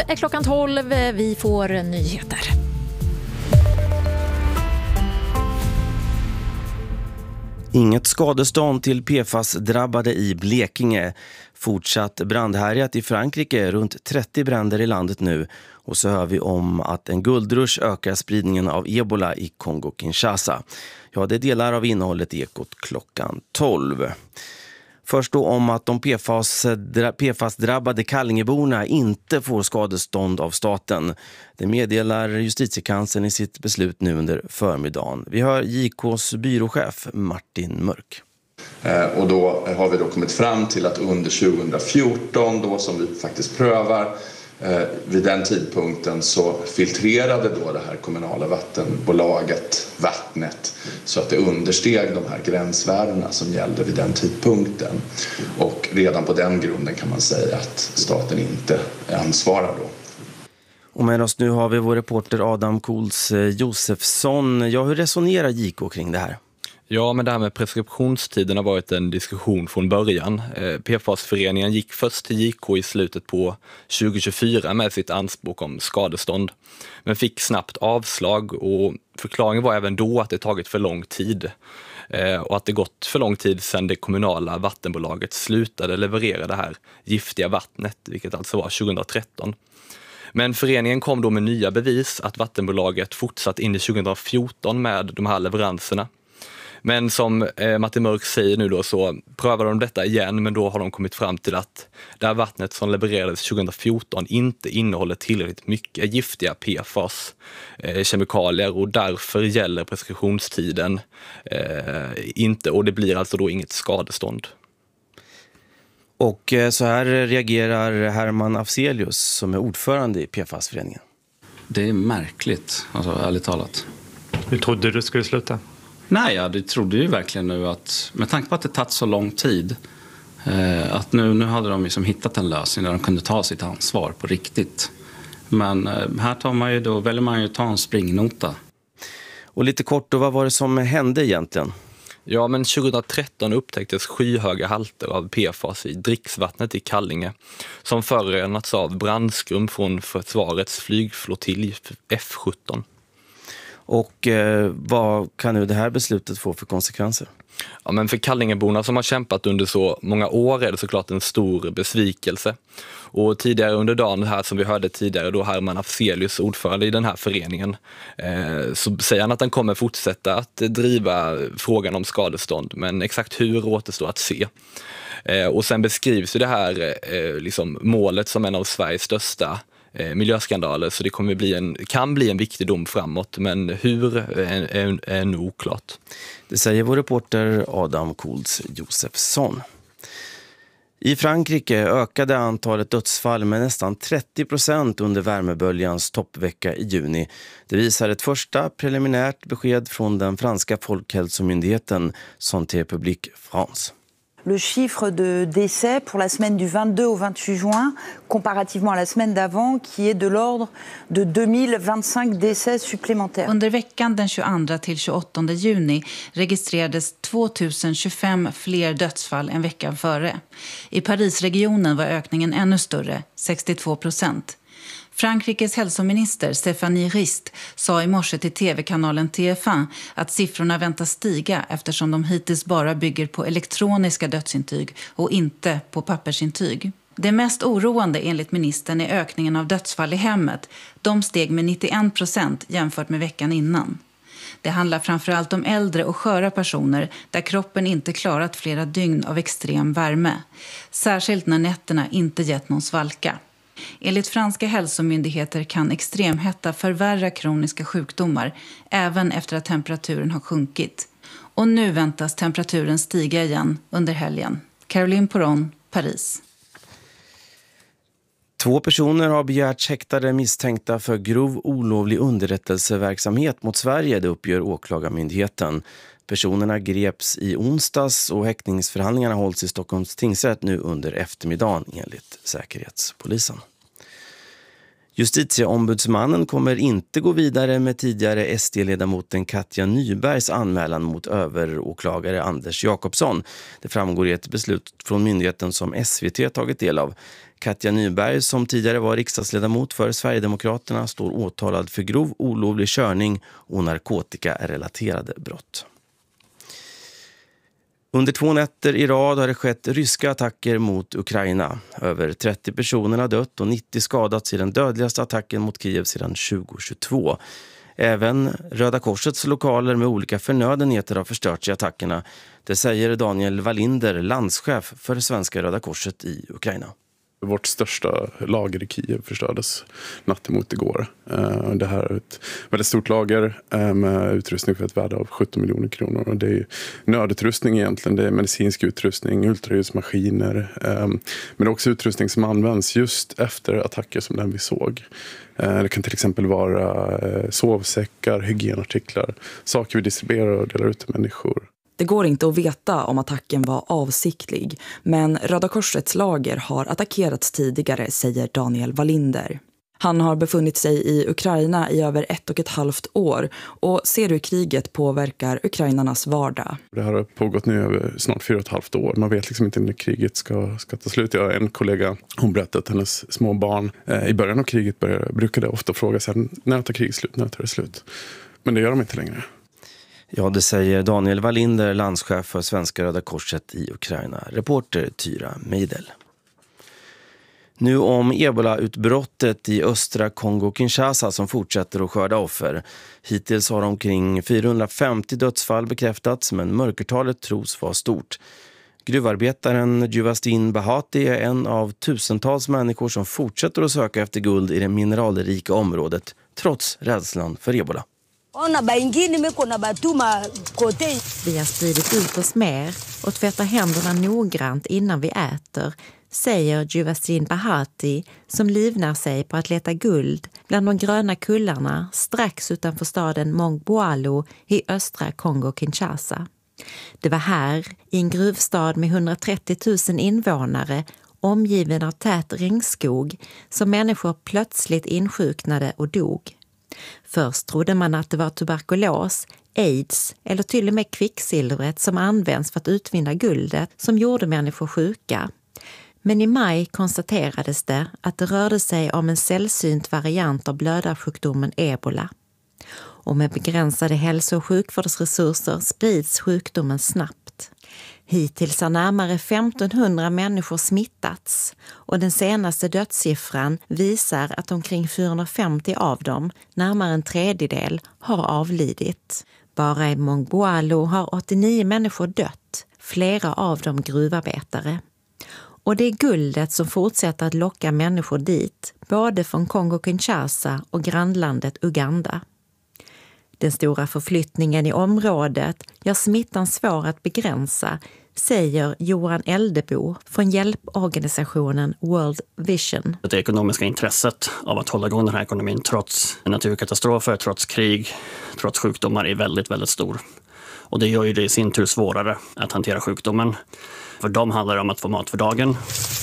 är klockan 12. Vi får nyheter. Inget skadestånd till PFAS-drabbade i Blekinge. Fortsatt brandhärjat i Frankrike, runt 30 bränder i landet nu. Och så hör vi om att en guldrush ökar spridningen av ebola i Kongo-Kinshasa. Ja, det är delar av innehållet i Ekot klockan 12. Först då om att de PFAS-drabbade Kallingeborna inte får skadestånd av staten. Det meddelar justitiekanslern i sitt beslut nu under förmiddagen. Vi hör JKs byråchef Martin Mörk. Och då har vi då kommit fram till att under 2014 då, som vi faktiskt prövar, vid den tidpunkten så filtrerade då det här kommunala vattenbolaget vattnet så att det understeg de här gränsvärdena som gällde vid den tidpunkten. Och redan på den grunden kan man säga att staten inte ansvarar då. Och med oss nu har vi vår reporter Adam Kools Josefsson. Ja, hur resonerar JK kring det här? Ja, men det här med preskriptionstiden har varit en diskussion från början. PFAS-föreningen gick först till JK i slutet på 2024 med sitt anspråk om skadestånd. Men fick snabbt avslag och förklaringen var även då att det tagit för lång tid. Och att det gått för lång tid sedan det kommunala vattenbolaget slutade leverera det här giftiga vattnet, vilket alltså var 2013. Men föreningen kom då med nya bevis att vattenbolaget fortsatt in i 2014 med de här leveranserna. Men som Martin Mörk säger nu då så prövar de detta igen, men då har de kommit fram till att det här vattnet som levererades 2014 inte innehåller tillräckligt mycket giftiga PFAS-kemikalier och därför gäller preskriptionstiden inte, och det blir alltså då inget skadestånd. Och så här reagerar Herman Afzelius som är ordförande i PFAS-föreningen. Det är märkligt, alltså ärligt talat. Hur trodde du skulle sluta? Nej, ja, det trodde ju verkligen nu att, med tanke på att det tagit så lång tid, att nu hade de liksom hittat en lösning där de kunde ta sitt ansvar på riktigt. Men här väljer man ju ta en springnota. Och lite kort då, vad var det som hände egentligen? Ja, men 2013 upptäcktes skyhöga halter av PFAS i dricksvattnet i Kallinge som förorenats av brandskum från försvarets flygflottilj F17. Och vad kan nu det här beslutet få för konsekvenser? Ja, men för Kallingeborna som har kämpat under så många år är det såklart en stor besvikelse. Och tidigare under dagen här som vi hörde tidigare då Herman Afzelius, ordförande i den här föreningen, så säger han att han kommer fortsätta att driva frågan om skadestånd, men exakt hur återstår att se. Och sen beskrivs ju det här liksom målet som en av Sveriges största miljöskandaler, så det kan bli en viktig dom framåt, men hur är nog oklart. Det säger vår reporter Adam Kools Josefsson. I Frankrike ökade antalet dödsfall med nästan 30% under värmeböljans toppvecka i juni. Det visar ett första preliminärt besked från den franska folkhälsomyndigheten Santé Publique France. Le chiffre de décès pour la semaine du 22 au 28 juin, comparativement à la semaine d'avant, qui est de l'ordre de 2025 décès supplémentaires. Under veckan den 22 till 28 juni registrerades 2025 fler dödsfall än veckan före. I Parisregionen var ökningen ännu större, 62%. Frankrikes hälsominister Stéphanie Rist sa i morse till tv-kanalen TF1 att siffrorna väntas stiga eftersom de hittills bara bygger på elektroniska dödsintyg och inte på pappersintyg. Det mest oroande enligt ministern är ökningen av dödsfall i hemmet. De steg med 91% jämfört med veckan innan. Det handlar framförallt om äldre och sköra personer där kroppen inte klarat flera dygn av extrem värme. Särskilt när nätterna inte gett någon svalka. Enligt franska hälsomyndigheter kan extremhetta förvärra kroniska sjukdomar även efter att temperaturen har sjunkit. Och nu väntas temperaturen stiga igen under helgen. Caroline Poron, Paris. 2 personer har begärts häktade misstänkta för grov olovlig underrättelseverksamhet mot Sverige, det uppger åklagarmyndigheten. Personerna greps i onsdags och häktningsförhandlingarna hålls i Stockholms tingsrätt nu under eftermiddagen enligt Säkerhetspolisen. Justitieombudsmannen kommer inte gå vidare med tidigare SD-ledamoten Katja Nybergs anmälan mot överåklagare Anders Jakobsson. Det framgår i ett beslut från myndigheten som SVT tagit del av. Katja Nyberg, som tidigare var riksdagsledamot för Sverigedemokraterna, står åtalad för grov olovlig körning och narkotikarelaterade brott. Under 2 nätter i rad har det skett ryska attacker mot Ukraina. Över 30 personer har dött och 90 skadats i den dödligaste attacken mot Kiev sedan 2022. Även Röda Korsets lokaler med olika förnödenheter har förstörts i attackerna. Det säger Daniel Wallinder, landschef för Svenska Röda Korset i Ukraina. Vårt största lager i Kiev förstördes natt emot igår. Det här är ett väldigt stort lager med utrustning för ett värde av 17 miljoner kronor. Och det är nödutrustning egentligen, det är medicinsk utrustning, ultraljudsmaskiner. Men det är också utrustning som används just efter attacker som den vi såg. Det kan till exempel vara sovsäckar, hygienartiklar, saker vi distribuerar och delar ut till människor. Det går inte att veta om attacken var avsiktlig, men Röda Korsets lager har attackerats tidigare, säger Daniel Wallinder. Han har befunnit sig i Ukraina i över 1,5 år och ser hur kriget påverkar ukrainarnas vardag. Det här har pågått nu över snart 4,5 år. Man vet liksom inte när kriget ska ta slut. Jag har en kollega, hon berättade att hennes små barn i början av kriget brukade ofta fråga sig när tar kriget slut, när tar det slut? Men det gör de inte längre. Ja, det säger Daniel Wallinder, landschef för Svenska Röda Korset i Ukraina. Reporter Tyra Meidel. Nu om Ebola-utbrottet i östra Kongo-Kinshasa som fortsätter att skörda offer. Hittills har omkring 450 dödsfall bekräftats, men mörkertalet tros vara stort. Gruvarbetaren Juvastin Bahati är en av tusentals människor som fortsätter att söka efter guld i det mineralrika området, trots rädslan för Ebola. Vi har spridit ut oss mer och tvättar händerna noggrant innan vi äter, säger Juvastin Bahati som livnär sig på att leta guld bland de gröna kullarna strax utanför staden Mongboalo i östra Kongo-Kinshasa. Det var här, i en gruvstad med 130 000 invånare, omgiven av tät regnskog, som människor plötsligt insjuknade och dog. Först trodde man att det var tuberkulos, aids eller till och med kvicksilvret som används för att utvinna guldet som gjorde människor sjuka. Men i maj konstaterades det att det rörde sig om en sällsynt variant av blödarsjukdomen Ebola. Och med begränsade hälso- och sjukvårdsresurser sprids sjukdomen snabbt. Hittills har närmare 1500 människor smittats och den senaste dödssiffran visar att omkring 450 av dem, närmare en tredjedel, har avlidit. Bara i Mongboalo har 89 människor dött, flera av dem gruvarbetare. Och det är guldet som fortsätter att locka människor dit, både från Kongo-Kinshasa och grannlandet Uganda. Den stora förflyttningen i området gör smittan svår att begränsa, säger Johan Eldebo från hjälporganisationen World Vision. Det ekonomiska intresset av att hålla igång den här ekonomin trots naturkatastrofer, trots krig, trots sjukdomar är väldigt, väldigt stor. Och det gör ju det i sin tur svårare att hantera sjukdomen. För dem handlar det om att få mat för dagen.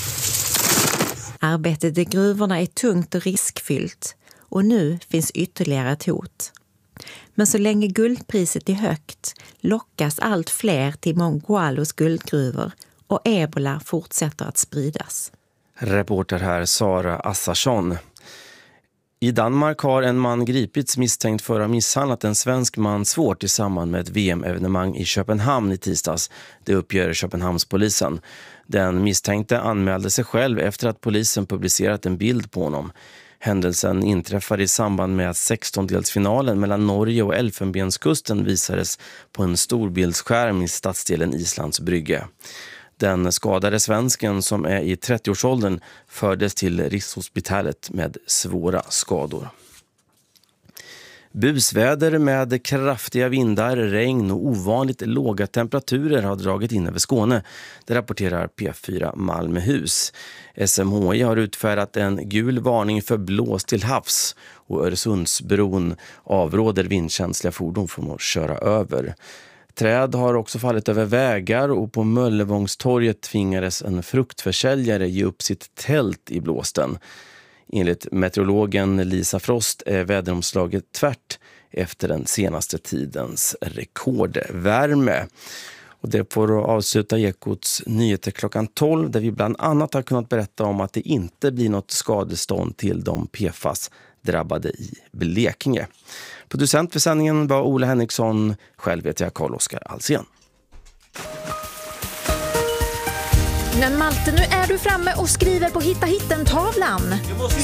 Arbetet i gruvorna är tungt och riskfyllt och nu finns ytterligare ett hot. Men så länge guldpriset är högt lockas allt fler till Mongboalos guldgruvor och Ebola fortsätter att spridas. Reporter här Sara Assarsson. I Danmark har en man gripits misstänkt för att ha misshandlat en svensk man svårt i samband med ett VM-evenemang i Köpenhamn i tisdags. Det uppger Köpenhamnspolisen. Den misstänkte anmälde sig själv efter att polisen publicerat en bild på honom. Händelsen inträffade i samband med att 16-delsfinalen mellan Norge och Elfenbenskusten visades på en storbildsskärm i stadsdelen Islands Brygge. Den skadade svensken som är i 30-årsåldern fördes till Rikshospitalet med svåra skador. Busväder med kraftiga vindar, regn och ovanligt låga temperaturer har dragit in över Skåne. Det rapporterar P4 Malmöhus. SMHI har utfärdat en gul varning för blås till havs och Öresundsbron avråder vindkänsliga fordon från att köra över. Träd har också fallit över vägar och på Möllevångstorget tvingades en fruktförsäljare ge upp sitt tält i blåsten. Enligt meteorologen Lisa Frost är väderomslaget tvärt efter den senaste tidens rekordvärme. Och det får att avsluta Ekots nyheter klockan 12 där vi bland annat har kunnat berätta om att det inte blir något skadestånd till de PFAS-drabbade i Blekinge. Producent för sändningen var Ola Henriksson, själv heter jag Carl-Oskar Alsen. Men Malte, nu är du framme och skriver på Hitta Hitten-tavlan.